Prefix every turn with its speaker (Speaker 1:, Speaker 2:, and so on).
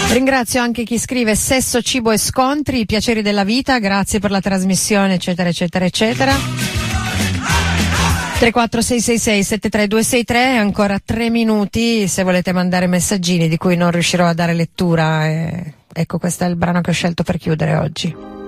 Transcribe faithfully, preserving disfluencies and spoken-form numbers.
Speaker 1: Ringrazio anche chi scrive sesso, cibo e scontri, i piaceri della vita, grazie per la trasmissione, eccetera, eccetera, eccetera. tre quattro sei sei sei sette tre due sei tre, ancora tre minuti se volete mandare messaggini di cui non riuscirò a dare lettura. E ecco, questo è il brano che ho scelto per chiudere oggi.